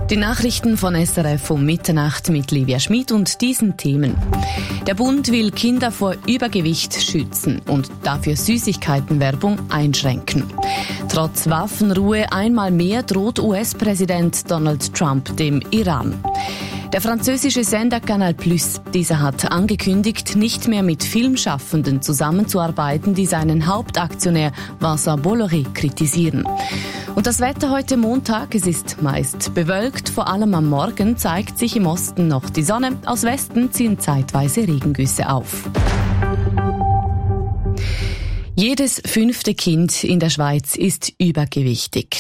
Die Nachrichten von SRF um Mitternacht mit Livia Schmid und diesen Themen. Der Bund will Kinder vor Übergewicht schützen und dafür Süßigkeitenwerbung einschränken. Trotz Waffenruhe einmal mehr droht US-Präsident Donald Trump dem Iran. Der französische Sender Canal+, dieser hat angekündigt, nicht mehr mit Filmschaffenden zusammenzuarbeiten, die seinen Hauptaktionär Vincent Bolloré kritisieren. Und das Wetter heute Montag, es ist meist bewölkt, vor allem am Morgen zeigt sich im Osten noch die Sonne, aus Westen ziehen zeitweise Regengüsse auf. Jedes 5. Kind in der Schweiz ist übergewichtig.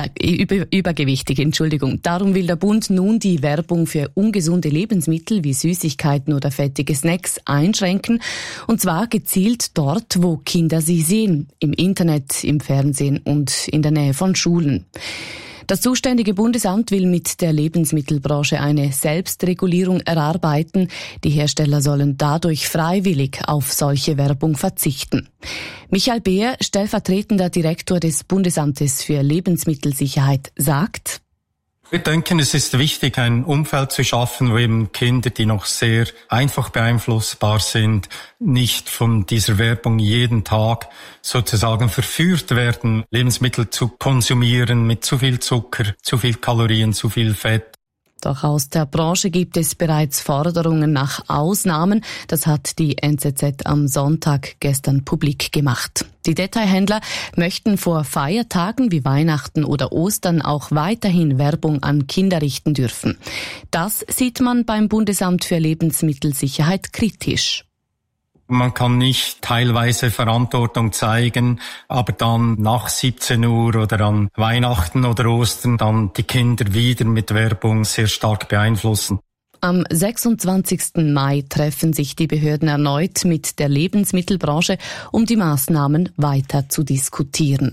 Darum will der Bund nun die Werbung für ungesunde Lebensmittel wie Süßigkeiten oder fettige Snacks einschränken. Und zwar gezielt dort, wo Kinder sie sehen. Im Internet, im Fernsehen und in der Nähe von Schulen. Das zuständige Bundesamt will mit der Lebensmittelbranche eine Selbstregulierung erarbeiten. Die Hersteller sollen dadurch freiwillig auf solche Werbung verzichten. Michael Beer, stellvertretender Direktor des Bundesamtes für Lebensmittelsicherheit, sagt: Wir denken, es ist wichtig, ein Umfeld zu schaffen, wo eben Kinder, die noch sehr einfach beeinflussbar sind, nicht von dieser Werbung jeden Tag sozusagen verführt werden, Lebensmittel zu konsumieren mit zu viel Zucker, zu viel Kalorien, zu viel Fett. Doch aus der Branche gibt es bereits Forderungen nach Ausnahmen. Das hat die NZZ am Sonntag gestern publik gemacht. Die Detailhändler möchten vor Feiertagen wie Weihnachten oder Ostern auch weiterhin Werbung an Kinder richten dürfen. Das sieht man beim Bundesamt für Lebensmittelsicherheit kritisch. Man kann nicht teilweise Verantwortung zeigen, aber dann nach 17 Uhr oder an Weihnachten oder Ostern dann die Kinder wieder mit Werbung sehr stark beeinflussen. Am 26. Mai treffen sich die Behörden erneut mit der Lebensmittelbranche, um die Maßnahmen weiter zu diskutieren.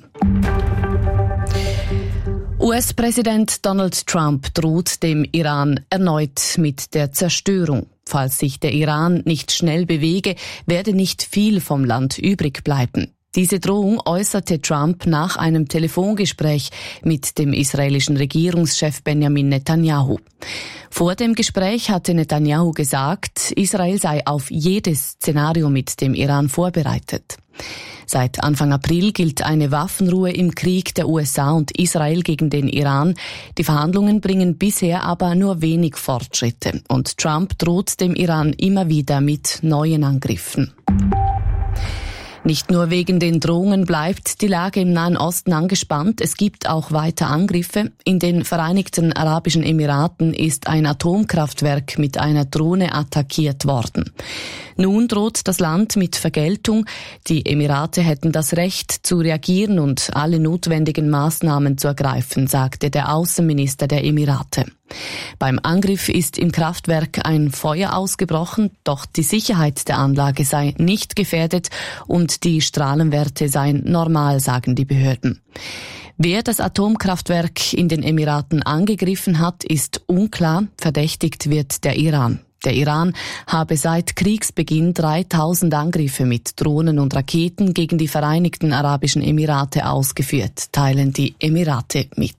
US-Präsident Donald Trump droht dem Iran erneut mit der Zerstörung. Falls sich der Iran nicht schnell bewege, werde nicht viel vom Land übrig bleiben. Diese Drohung äußerte Trump nach einem Telefongespräch mit dem israelischen Regierungschef Benjamin Netanyahu. Vor dem Gespräch hatte Netanyahu gesagt, Israel sei auf jedes Szenario mit dem Iran vorbereitet. Seit Anfang April gilt eine Waffenruhe im Krieg der USA und Israel gegen den Iran. Die Verhandlungen bringen bisher aber nur wenig Fortschritte und Trump droht dem Iran immer wieder mit neuen Angriffen. Nicht nur wegen den Drohungen bleibt die Lage im Nahen Osten angespannt, es gibt auch weiter Angriffe. In den Vereinigten Arabischen Emiraten ist ein Atomkraftwerk mit einer Drohne attackiert worden. Nun droht das Land mit Vergeltung. Die Emirate hätten das Recht zu reagieren und alle notwendigen Maßnahmen zu ergreifen, sagte der Außenminister der Emirate. Beim Angriff ist im Kraftwerk ein Feuer ausgebrochen, doch die Sicherheit der Anlage sei nicht gefährdet und die Strahlenwerte seien normal, sagen die Behörden. Wer das Atomkraftwerk in den Emiraten angegriffen hat, ist unklar. Verdächtigt wird der Iran. Der Iran habe seit Kriegsbeginn 3000 Angriffe mit Drohnen und Raketen gegen die Vereinigten Arabischen Emirate ausgeführt, teilen die Emirate mit.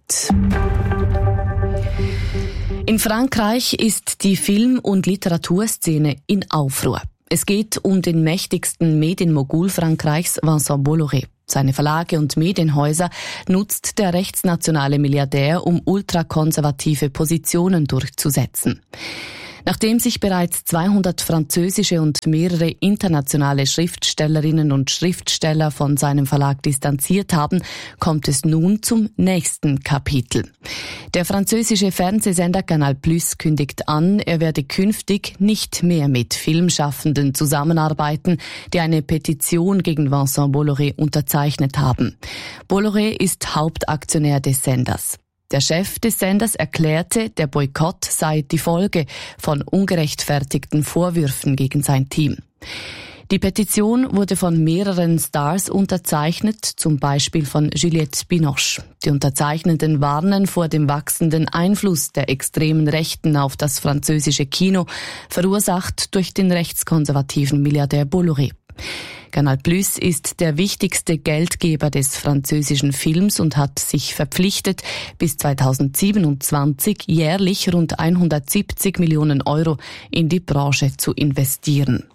In Frankreich ist die Film- und Literaturszene in Aufruhr. Es geht um den mächtigsten Medienmogul Frankreichs, Vincent Bolloré. Seine Verlage und Medienhäuser nutzt der rechtsnationale Milliardär, um ultrakonservative Positionen durchzusetzen. Nachdem sich bereits 200 französische und mehrere internationale Schriftstellerinnen und Schriftsteller von seinem Verlag distanziert haben, kommt es nun zum nächsten Kapitel. Der französische Fernsehsender Canal+ kündigt an, er werde künftig nicht mehr mit Filmschaffenden zusammenarbeiten, die eine Petition gegen Vincent Bolloré unterzeichnet haben. Bolloré ist Hauptaktionär des Senders. Der Chef des Senders erklärte, der Boykott sei die Folge von ungerechtfertigten Vorwürfen gegen sein Team. Die Petition wurde von mehreren Stars unterzeichnet, zum Beispiel von Juliette Binoche. Die Unterzeichnenden warnen vor dem wachsenden Einfluss der extremen Rechten auf das französische Kino, verursacht durch den rechtskonservativen Milliardär Bolloré. Canal+ ist der wichtigste Geldgeber des französischen Films und hat sich verpflichtet, bis 2027 jährlich rund 170 Millionen Euro in die Branche zu investieren.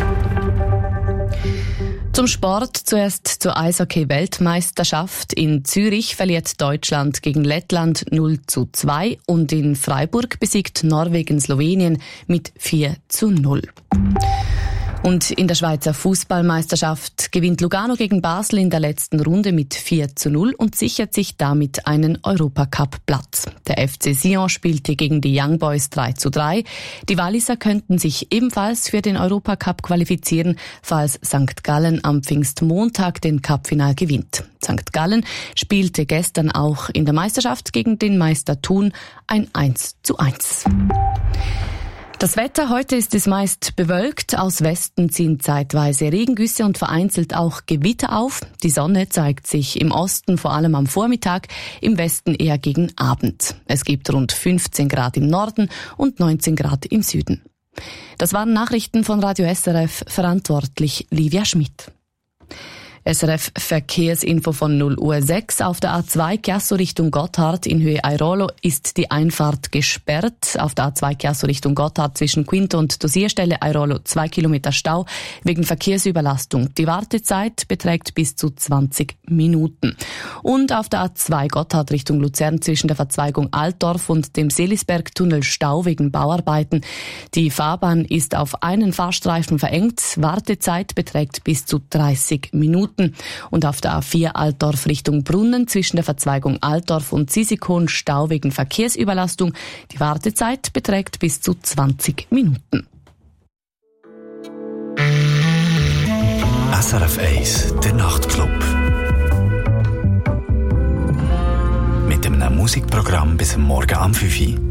Zum Sport, zuerst zur Eishockey-Weltmeisterschaft. In Zürich verliert Deutschland gegen Lettland 0:2 und in Freiburg besiegt Norwegen Slowenien mit 4:0. Und in der Schweizer Fußballmeisterschaft gewinnt Lugano gegen Basel in der letzten Runde mit 4:0 und sichert sich damit einen Europacup-Platz. Der FC Sion spielte gegen die Young Boys 3:3. Die Walliser könnten sich ebenfalls für den Europacup qualifizieren, falls St. Gallen am Pfingstmontag den Cupfinal gewinnt. St. Gallen spielte gestern auch in der Meisterschaft gegen den Meister Thun ein 1:1. Das Wetter, heute ist es meist bewölkt, aus Westen ziehen zeitweise Regengüsse und vereinzelt auch Gewitter auf. Die Sonne zeigt sich im Osten vor allem am Vormittag, im Westen eher gegen Abend. Es gibt rund 15 Grad im Norden und 19 Grad im Süden. Das waren Nachrichten von Radio SRF, verantwortlich Livia Schmidt. SRF Verkehrsinfo von 0:06 Uhr. Auf der A2 Chiasso Richtung Gotthard in Höhe Airolo ist die Einfahrt gesperrt. Auf der A2 Chiasso Richtung Gotthard zwischen Quinto und Dosierstelle Airolo 2 Kilometer Stau wegen Verkehrsüberlastung. Die Wartezeit beträgt bis zu 20 Minuten. Und auf der A2 Gotthard Richtung Luzern zwischen der Verzweigung Altdorf und dem Seelisbergtunnel Stau wegen Bauarbeiten. Die Fahrbahn ist auf einen Fahrstreifen verengt. Wartezeit beträgt bis zu 30 Minuten. Und auf der A4 Altdorf Richtung Brunnen zwischen der Verzweigung Altdorf und Sisikon Stau wegen Verkehrsüberlastung. Die Wartezeit beträgt bis zu 20 Minuten. SRF 1, der Nachtclub. Mit einem Musikprogramm bis Morgen am 5 Uhr.